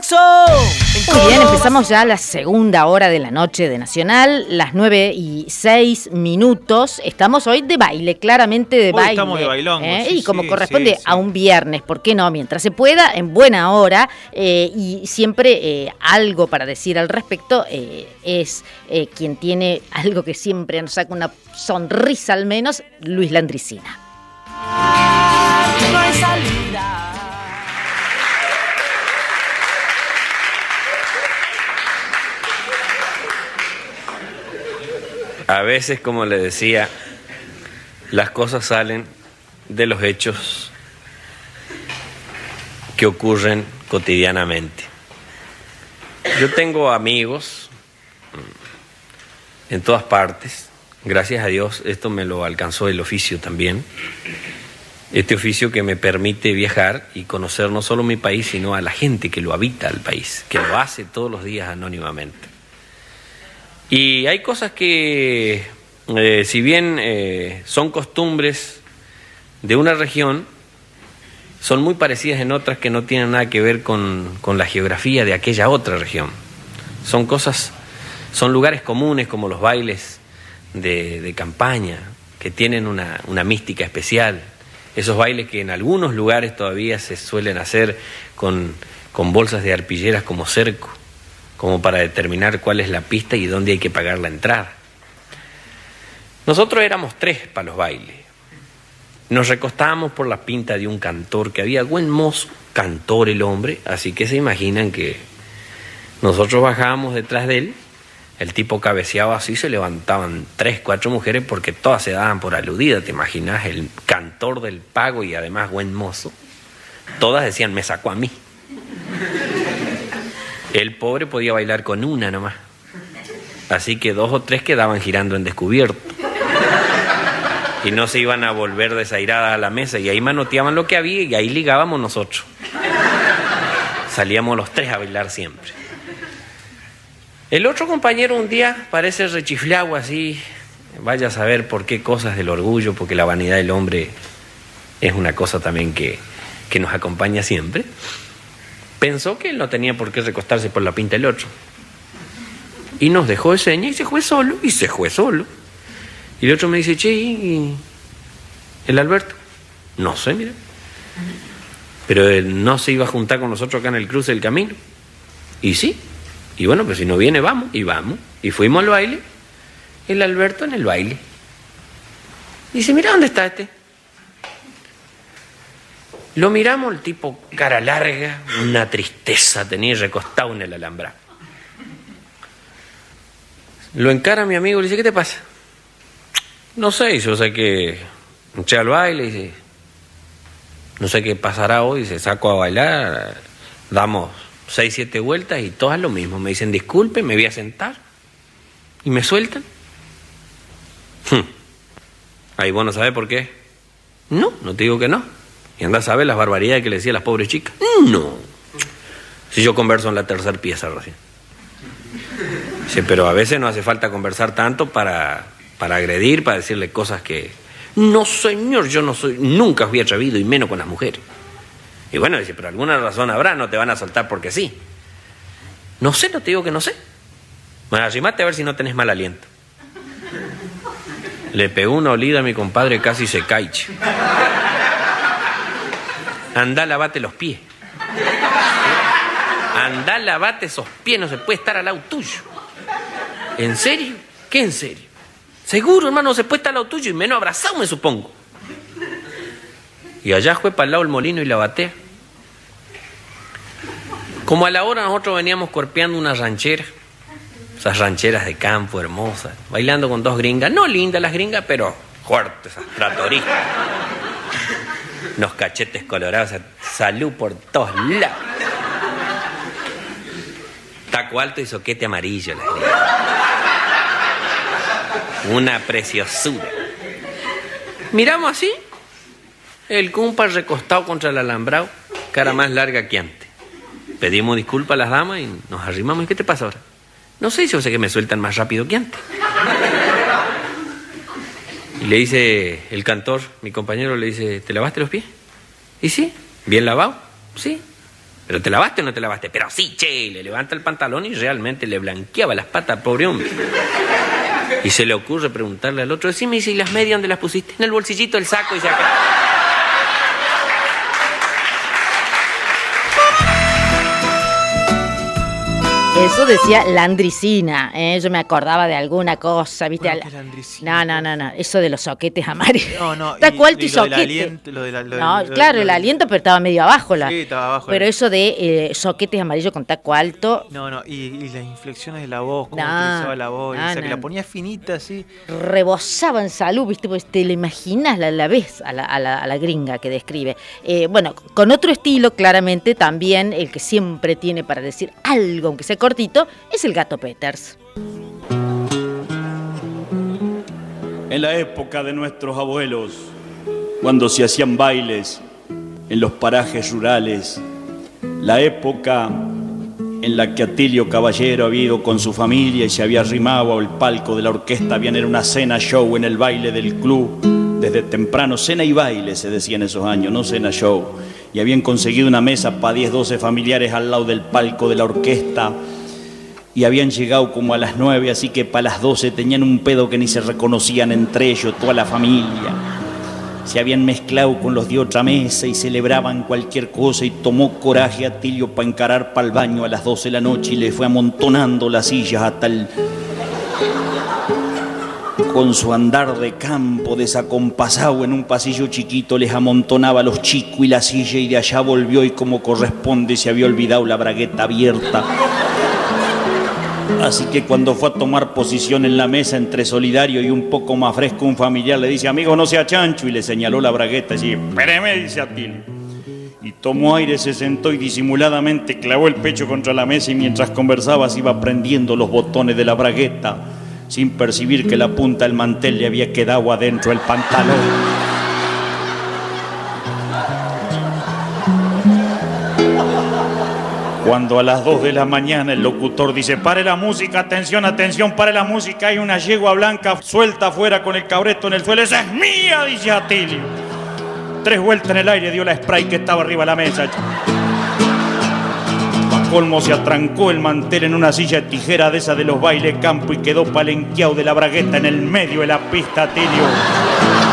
aplauso. Muy bien, empezamos ya la segunda hora de la noche de Nacional, las 9:06. Estamos hoy de baile, claramente de baile. Estamos de bailongo. Sí, y como corresponde a un viernes, ¿por qué no? Mientras se pueda, en buena hora, y siempre algo para decir al respecto, es quien tiene algo que siempre nos saca una sonrisa al menos, Luis Landricina. No hay salida. A veces, como le decía, las cosas salen de los hechos que ocurren cotidianamente. Yo tengo amigos en todas partes. Gracias a Dios, esto me lo alcanzó el oficio también. Este oficio que me permite viajar y conocer no solo mi país, sino a la gente que lo habita el país, que lo hace todos los días anónimamente. Y hay cosas que, si bien son costumbres de una región, son muy parecidas en otras que no tienen nada que ver con la geografía de aquella otra región. Son lugares comunes como los bailes de campaña, que tienen una mística especial. Esos bailes que en algunos lugares todavía se suelen hacer con bolsas de arpilleras como cerco, como para determinar cuál es la pista y dónde hay que pagar la entrada. Nosotros éramos 3 para los bailes. Nos recostábamos por la pinta de un cantor, que había buen mozo, cantor el hombre, así que se imaginan que nosotros bajábamos detrás de él, el tipo cabeceaba así, se levantaban 3, 4 mujeres porque todas se daban por aludidas, ¿te imaginas? El cantor del pago y además buen mozo. Todas decían, me sacó a mí. El pobre podía bailar con una nomás. Así que 2 o 3 quedaban girando en descubierto. Y no se iban a volver desairadas a la mesa. Y ahí manoteaban lo que había y ahí ligábamos nosotros. Salíamos los 3 a bailar siempre. El otro compañero un día parece rechiflado así. Vaya a saber por qué cosas del orgullo, porque la vanidad del hombre es una cosa también que nos acompaña siempre. Pensó que él no tenía por qué recostarse por la pinta del otro. Y nos dejó de seña y se fue solo. Y el otro me dice, che, ¿y el Alberto? No sé, mira. Pero él no se iba a juntar con nosotros acá en el cruce del camino. Y sí. Y bueno, pues si no viene, vamos. Y vamos. Y fuimos al baile. El Alberto en el baile. Dice, mira, ¿dónde está este? Lo miramos, el tipo cara larga, una tristeza tenía recostado en el alambrado. Lo encara mi amigo y le dice, ¿qué te pasa? No sé, yo sé que entré al baile, dice, no sé qué pasará hoy, se saco a bailar, damos 6, 7 vueltas y todas lo mismo. Me dicen, disculpe, me voy a sentar y me sueltan. Ahí vos no sabés por qué. No te digo que no. Y andás a ver las barbaridades que le decía a las pobres chicas. No. Si yo converso en la tercera pieza recién. Sí, pero a veces no hace falta conversar tanto para agredir, para decirle cosas que... No, señor, yo no soy... Nunca fui atrevido y menos con las mujeres. Y bueno, dice, pero alguna razón habrá, no te van a soltar porque sí. No sé, no te digo que no sé. Bueno, arrimate a ver si no tenés mal aliento. Le pegó una olida a mi compadre, casi se cae. Andá, lavate los pies. Andá, lavate esos pies, no se puede estar al lado tuyo. ¿En serio? ¿Qué en serio? Seguro, hermano, no se puede estar al lado tuyo y menos abrazado, me supongo. Y allá fue para el lado el molino y la batea. Como a la hora nosotros veníamos corpeando una ranchera, esas rancheras de campo hermosas, bailando con 2 gringas, no lindas las gringas, pero fuertes, esas tratoristas. Unos cachetes colorados, salud por todos lados. Taco alto y soquete amarillo, las gringas. Una preciosura. Miramos así, el compa recostado contra el alambrado, cara más larga que antes. Pedimos disculpas a las damas y nos arrimamos. ¿Y qué te pasa ahora? No sé, yo sé que me sueltan más rápido que antes. Y le dice el cantor, mi compañero, le dice, ¿te lavaste los pies? ¿Y sí? ¿Bien lavado? Sí. ¿Pero te lavaste o no te lavaste? Pero sí, che, le levanta el pantalón y realmente le blanqueaba las patas al pobre hombre. Y se le ocurre preguntarle al otro, decime, ¿y las medias dónde las pusiste? En el bolsillito del saco y se acá. Eso decía Landricina, yo me acordaba de alguna cosa, ¿viste? Bueno, ¿qué es Landricina? No, eso de los soquetes amarillos. No, Está cual tu lo del soquete. aliento, El aliento, pero estaba medio abajo. Sí, estaba abajo. Pero eso de soquetes amarillos con taco alto. No, y las inflexiones de la voz, cómo No, utilizaba la voz, no, o sea, que no. la ponía finita así. Rebosaba en salud, ¿viste? Pues te lo imaginas, la ves a la gringa que describe. Bueno, con otro estilo, claramente, también el que siempre tiene para decir algo, aunque sea cortito, es el Gato Peters. En la época de nuestros abuelos, cuando se hacían bailes en los parajes rurales, la época en la que Atilio Caballero había ido con su familia y se había arrimado al palco de la orquesta, habían era una cena show en el baile del club, desde temprano, cena y baile se decía en esos años, no cena show, y habían conseguido una mesa para 10, 12 familiares al lado del palco de la orquesta, y habían llegado como a las 9, así que para las 12 tenían un pedo que ni se reconocían entre ellos, toda la familia. Se habían mezclado con los de otra mesa y celebraban cualquier cosa, y tomó coraje Atilio para encarar para el baño a las 12 de la noche y le fue amontonando las sillas hasta el... Con su andar de campo desacompasado en un pasillo chiquito les amontonaba a los chicos y la silla, y de allá volvió y como corresponde se había olvidado la bragueta abierta. Así que cuando fue a tomar posición en la mesa entre solidario y un poco más fresco, un familiar le dice, amigo, no sea chancho, y le señaló la bragueta así, espéreme, dice Atilio. Y tomó aire, se sentó y disimuladamente clavó el pecho contra la mesa, y mientras conversaba se iba prendiendo los botones de la bragueta, sin percibir que la punta del mantel le había quedado adentro del pantalón. Cuando a las 2 de la mañana el locutor dice, pare la música, atención, atención, pare la música, hay una yegua blanca suelta afuera con el cabresto en el suelo, esa es mía, dice Atilio. 3 vueltas en el aire dio la spray que estaba arriba de la mesa. Pa' colmo se atrancó el mantel en una silla de tijera de esa de los bailes campo y quedó palenqueado de la bragueta en el medio de la pista, Atilio.